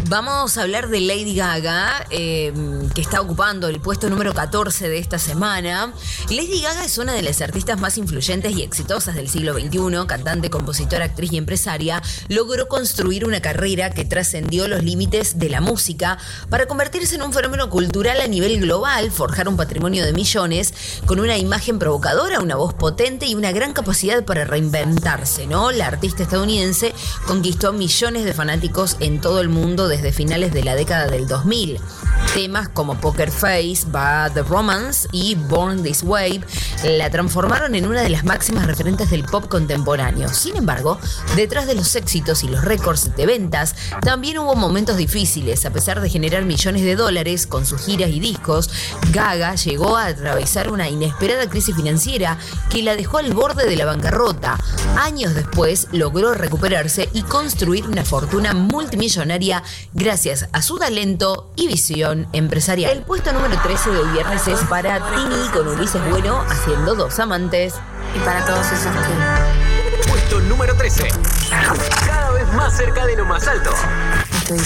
Vamos a hablar de Lady Gaga, que está ocupando el puesto número 14 de esta semana. Lady Gaga es una de las artistas más influyentes y exitosas del siglo XXI, cantante, compositora, actriz y empresaria. Logró construir una carrera que trascendió los límites de la música para convertirse en un fenómeno cultural a nivel global, forjar un patrimonio de millones, con una imagen provocadora, una voz potente y una gran capacidad para reinventarse, ¿no? La artista estadounidense conquistó millones de fanáticos en todo el mundo desde finales de la década del 2000. Temas como Poker Face, Bad Romance y Born This Way la transformaron en una de las máximas referentes del pop contemporáneo. Sin embargo, detrás de los éxitos y los récords de ventas, también hubo momentos difíciles. A pesar de generar millones de dólares con sus giras y discos, Gaga llegó a atravesar una inesperada crisis financiera que la dejó al borde de la bancarrota. Años después, logró recuperarse y construir una fortuna multimillonaria gracias a su talento y visión empresarial. El puesto número 13 de hoy viernes es para Tini con Ulises Bueno haciendo Dos Amantes. Y para todos esos que... Puesto número 13. Cada vez más cerca de lo más alto.